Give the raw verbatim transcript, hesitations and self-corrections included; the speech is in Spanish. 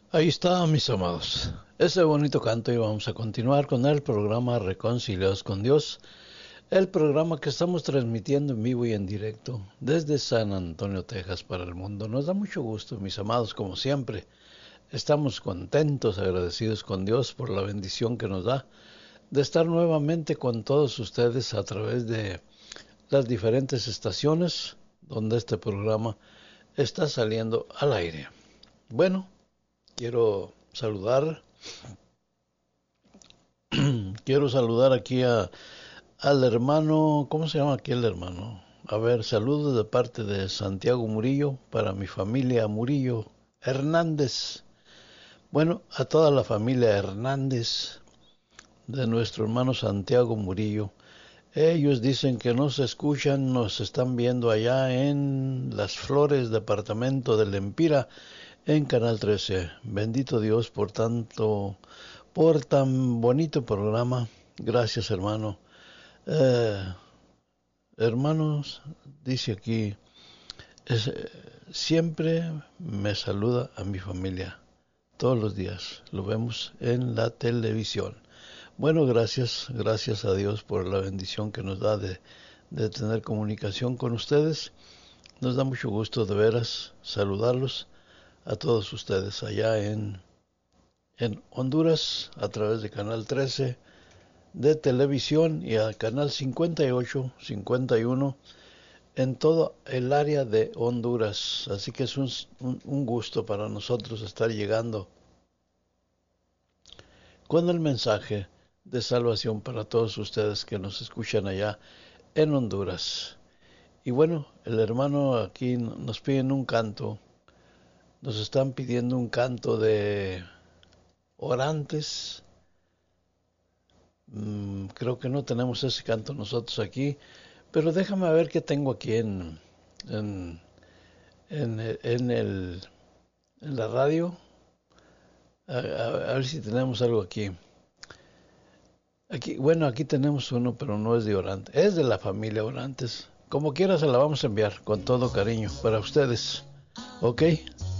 Ahí está, mis amados. Ese bonito canto y vamos a continuar con el programa Reconciliados con Dios, el programa que estamos transmitiendo en vivo y en directo desde San Antonio, Texas para el mundo. Nos da mucho gusto, mis amados, como siempre. Estamos contentos, agradecidos con Dios por la bendición que nos da de estar nuevamente con todos ustedes a través de las diferentes estaciones donde este programa está saliendo al aire. Bueno, quiero saludar Quiero saludar aquí a, al hermano, ¿cómo se llama aquí el hermano? A ver, saludos de parte de Santiago Murillo para mi familia Murillo Hernández. Bueno, a toda la familia Hernández de nuestro hermano Santiago Murillo. Ellos dicen que nos escuchan, nos están viendo allá en Las Flores, departamento del Empira, en Canal trece. Bendito Dios por tanto, por tan bonito programa. Gracias, hermano. Eh, Hermanos, dice aquí, es, eh, siempre me saluda a mi familia. Todos los días. Lo vemos en la televisión. Bueno, gracias, gracias a Dios por la bendición que nos da de, de tener comunicación con ustedes. Nos da mucho gusto de veras saludarlos a todos ustedes allá en, en Honduras a través de Canal trece de televisión y al Canal cincuenta y ocho, cincuenta y uno en todo el área de Honduras. Así que es un, un, un gusto para nosotros estar llegando con el mensaje de salvación para todos ustedes que nos escuchan allá en Honduras. Y bueno, el hermano aquí nos piden un canto, nos están pidiendo un canto de orantes. Mm, creo que no tenemos ese canto nosotros aquí, pero déjame ver qué tengo aquí en, en, en, en, el, en la radio. A, a, a ver si tenemos algo aquí. Aquí, bueno, aquí tenemos uno, pero no es de Orantes. Es de la familia Orantes. Como quiera se la vamos a enviar con todo cariño para ustedes. ¿Ok?